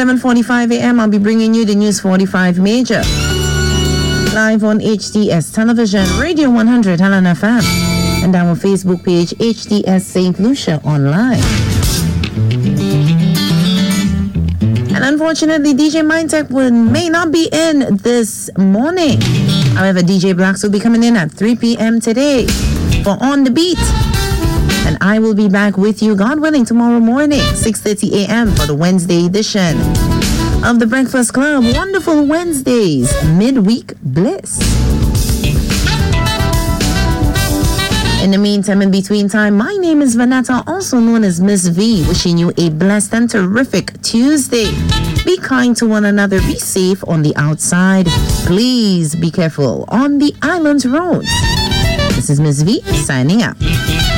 11:45 a.m., I'll be bringing you the News 45 Major. Live on HTS Television, Radio 100 Helen FM, and our Facebook page, HTS St. Lucia Online. And unfortunately, DJ Mindtech may not be in this morning. However, DJ Blacks will be coming in at 3 p.m. today for On the Beat. And I will be back with you, God willing, tomorrow morning, 6:30 a.m. for the Wednesday edition of the Breakfast Club. Wonderful Wednesdays, midweek bliss. In the meantime, in between time, my name is Vanetta, also known as Miss V, wishing you a blessed and terrific Tuesday. Be kind to one another, be safe on the outside. Please be careful on the island's roads. This is Miss V signing out.